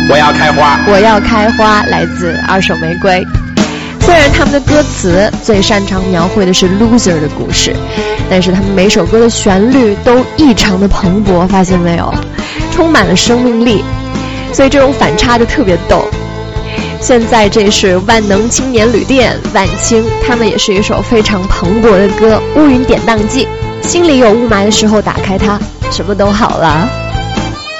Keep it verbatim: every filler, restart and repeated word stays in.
我要开花， 我要开花，来自二手玫瑰。虽然他们的歌词最擅长描绘的是 loser 的故事，但是他们每首歌的旋律都异常的蓬勃，发现没有？充满了生命力，所以这种反差就特别逗。现在这是万能青年旅店万青，他们也是一首非常蓬勃的歌，乌云典当季，心里有雾霾的时候打开它，什么都好了。